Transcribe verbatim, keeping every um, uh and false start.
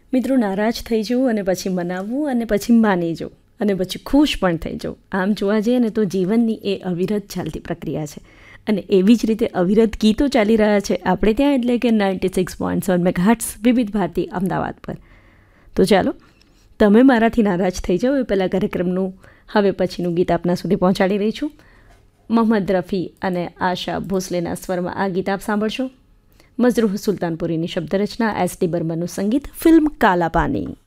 મિત્રો, નારાજ થઈ જવું અને પછી મનાવવું અને પછી માની જવું અને પછી ખુશ પણ થઈ જવું, આમ જોવા જઈએ ને તો જીવનની એ અવિરત ચાલતી પ્રક્રિયા છે. અને એવી જ રીતે અવિરત ગીતો ચાલી રહ્યા છે આપણે ત્યાં, એટલે કે ninety six point seven megahertz વિવિધ ભારતી અમદાવાદ પર. તો ચાલો, તમે મારાથી નારાજ થઈ જાઓ એ પહેલાં કાર્યક્રમનું હવે પછીનું ગીત આપના સુધી પહોંચાડી રહી છું. મોહમ્મદ રફી અને આશા ભોસલેના સ્વરમાં આ ગીત આપ સાંભળશો. મઝરૂહ સુલતાનપુરીની શબ્દરચના, એસ ડી બર્મનનું સંગીત, ફિલ્મ કાલા પાની.